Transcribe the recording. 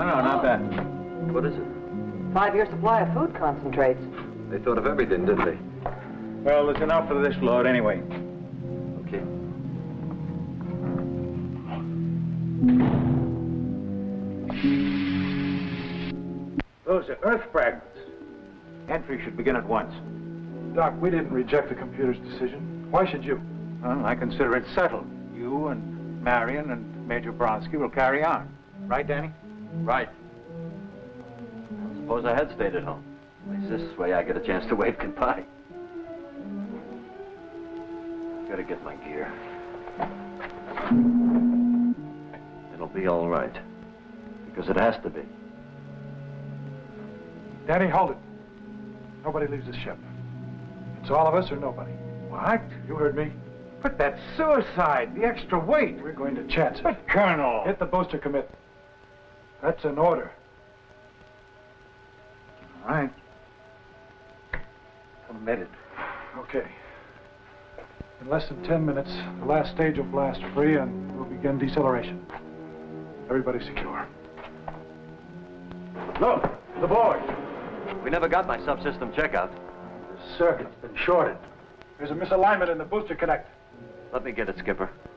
No, not that. What is it? 5-year supply of food concentrates. They thought of everything, didn't they? Well, there's enough for this load anyway. Okay. Those are Earth fragments. Entry should begin at once. Doc, we didn't reject the computer's decision. Why should you? Well, I consider it settled. You and Marion and Major Bronsky will carry on. Right, Danny? Right. Suppose I had stayed at home. At least this way I get a chance to wave goodbye. Gotta get my gear. It'll be all right. Because it has to be. Danny, hold it. Nobody leaves the ship. It's all of us or nobody. What? You heard me. But that's suicide. The extra weight. We're going to chance it. But, Colonel... Hit the booster commit. That's an order. All right. Committed. Okay. In less than 10 minutes, the last stage will blast free and we'll begin deceleration. Everybody secure. Look, the board. We never got my subsystem checkout. The circuit's been shorted. There's a misalignment in the booster connector. Let me get it, Skipper.